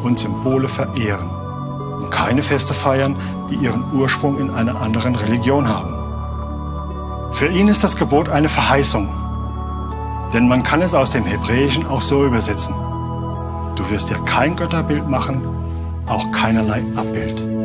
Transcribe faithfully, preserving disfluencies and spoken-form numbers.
und Symbole verehren und keine Feste feiern, die ihren Ursprung in einer anderen Religion haben. Für ihn ist das Gebot eine Verheißung, denn man kann es aus dem Hebräischen auch so übersetzen: Du wirst dir kein Götterbild machen, auch keinerlei Abbild.